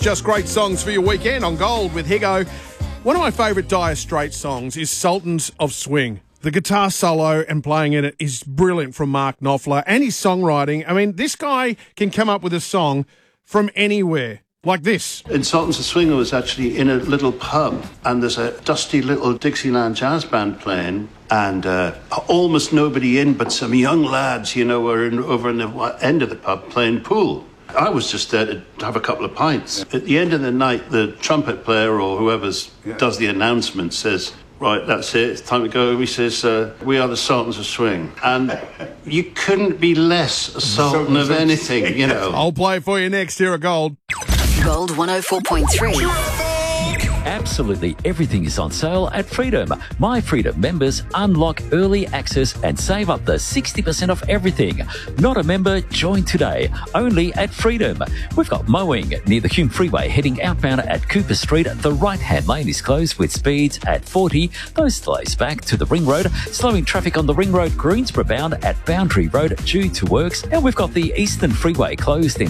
Just great songs for your weekend on Gold with Higo. One of my favourite Dire Straits songs is Sultans of Swing. The guitar solo and playing in it is brilliant from Mark Knopfler, and his songwriting. I mean, this guy can come up with a song from anywhere, like this. In Sultans of Swing, I was actually in a little pub, and there's a dusty little Dixieland jazz band playing, and almost nobody in but some young lads, you know, were over in the end of the pub playing pool. I was just there to have a couple of pints. At the end of the night, the trumpet player or whoever does the announcement says, "Right, that's it, it's time to go." He says, "We are the Sultans of Swing." And you couldn't be less a sultan of anything, you know. I'll play it for you next here at Gold. Gold 104.3. Absolutely everything is on sale at Freedom. My Freedom members unlock early access and save up to 60% off everything. Not a member? Join today. Only at Freedom. We've got mowing near the Hume Freeway heading outbound at Cooper Street. The right-hand lane is closed with speeds at 40. Those delays back to the Ring Road. Slowing traffic on the Ring Road, Greensboro bound at Boundary Road due to works. And we've got the Eastern Freeway closed in